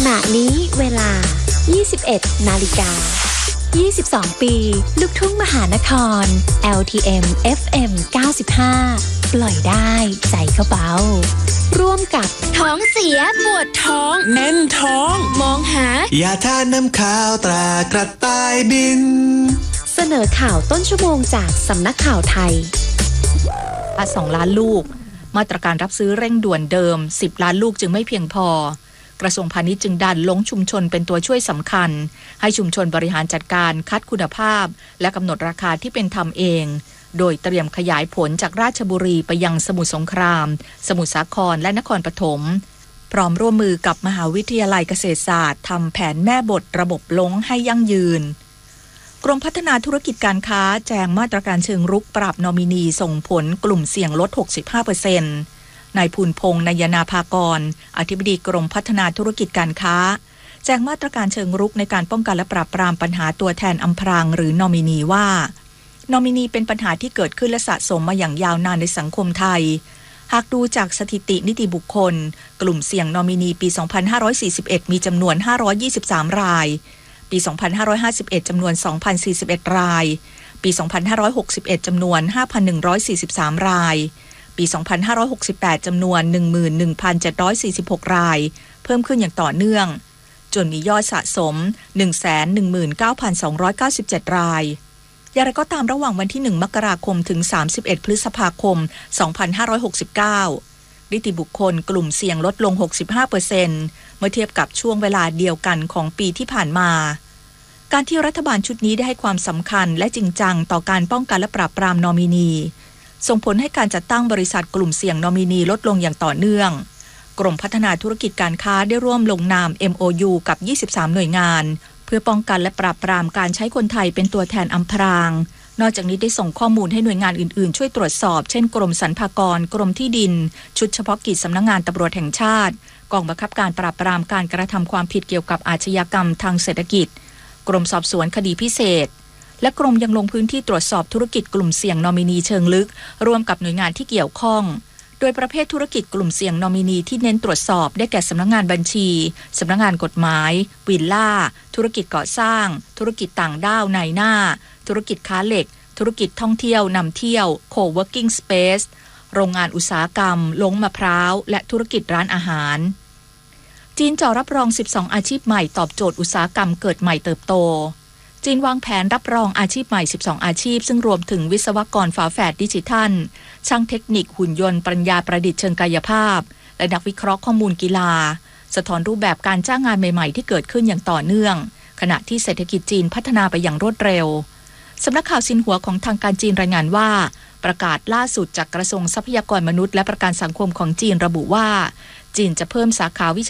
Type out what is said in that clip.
ณะนี้เวลา 21 นาฬิกา 22 ปีลูกทุ่งมหานคร LTM FM 95 ปล่อยได้ใจเขาเบาร่วมกับท้องเสียปวดท้องแน่นท้องมองหายาทานน้ำข้าวตรากระต่ายบินเสนอข่าวต้นชั่วโมงจากสำนักข่าวไทย 2 ล้านลูกมาตรการรับซื้อเร่งด่วนเดิม10 ล้านลูกจึงไม่เพียงพอกระทรวงพาณิชย์จึงดันลงชุมชนเป็นตัวช่วยสำคัญให้ชุมชนบริหารจัดการคัดคุณภาพและกำหนดราคาที่เป็นธรรมเองโดยเตรียมขยายผลจากราชบุรีไปยังสมุทรสงครามสมุทรสาครและนครปฐมพร้อมร่วมมือกับมหาวิทยาลัยเกษตรศาสตร์ทำแผนแม่บทระบบลงให้ยั่งยืนกรมพัฒนาธุรกิจการค้าแจงมาตรการเชิงรุกปรับนอมินีส่งผลกลุ่มเสี่ยงลด 65%นายภูลพงษ์นายนาภากรอธิบดีกรมพัฒนาธุรกิจการค้าแจ้งมาตรการเชิงรุกในการป้องกันและปราบปรามปัญหาตัวแทนอำพรางหรือนอมินีว่านอมินีเป็นปัญหาที่เกิดขึ้นและสะสมมาอย่างยาวนานในสังคมไทยหากดูจากสถิตินิติบุคคลกลุ่มเสี่ยงนอมินีปี 2541 มีจำนวน 523 รายปี 2551 จำนวน 2,041 รายปี 2561 จำนวน 5,143 รายปี 2568 จำนวน 11,746 รายเพิ่มขึ้นอย่างต่อเนื่องจนมียอดสะสม 119,297 รายอย่างไรก็ตามระหว่างวันที่ 1 มกราคมถึง 31 พฤษภาคม 2569 นิติบุคคลกลุ่มเสี่ยงลดลง 65% เมื่อเทียบกับช่วงเวลาเดียวกันของปีที่ผ่านมาการที่รัฐบาลชุดนี้ได้ให้ความสำคัญและจริงจังต่อการป้องกันและปราบปรามนอมินีส่งผลให้การจัดตั้งบริษัทกลุ่มเสี่ยงนอมินีลดลงอย่างต่อเนื่องกรมพัฒนาธุรกิจการค้าได้ร่วมลงนาม MOU กับ 23 หน่วยงานเพื่อป้องกันและปราบปรามการใช้คนไทยเป็นตัวแทนอำพรางนอกจากนี้ได้ส่งข้อมูลให้หน่วยงานอื่นๆช่วยตรวจสอบเช่นกรมสรรพากรกรมที่ดินชุดเฉพาะกิจสำนักงานตำรวจแห่งชาติกองบังคับการปราบปรามการกระทำความผิดเกี่ยวกับอาชญากรรมทางเศรษฐกิจกรมสอบสวนคดีพิเศษและกรมยังลงพื้นที่ตรวจสอบธุรกิจกลุ่มเสี่ยงนอมินีเชิงลึกร่วมกับหน่วยงานที่เกี่ยวข้องโดยประเภทธุรกิจกลุ่มเสี่ยงนอมินีที่เน้นตรวจสอบได้แก่สำนักงานบัญชีสำนักงานกฎหมายวิลล่าธุรกิจก่อสร้างธุรกิจต่างด้าวนายหน้าธุรกิจค้าเหล็กธุรกิจท่องเที่ยวนำเที่ยว Co-working Space โรงงานอุตสาหกรรมลงมะพร้าวและธุรกิจร้านอาหารจีนจ่อรับรอง12อาชีพใหม่ตอบโจทย์อุตสาหกรรมเกิดใหม่เติบโตจีนวางแผนรับรองอาชีพใหม่12อาชีพซึ่งรวมถึงวิศวกรฝาแฝดดิจิทัลช่างเทคนิคหุ่นยนต์ปัญญาประดิษฐ์เชิงกายภาพและนักวิเคราะห์ข้อมูลกีฬาสะท้อนรูปแบบการจ้างงานใหม่ๆที่เกิดขึ้นอย่างต่อเนื่องขณะที่เศรษฐกิจจีนพัฒนาไปอย่างรวดเร็วสำนักข่าวซินหัวของทางการจีนรายงานว่าประกาศล่าสุดจากกระทรวงทรัพยากรมนุษย์และประกันสังคมของจีนระบุว่าจีนจะเพิ่มสาขาวิช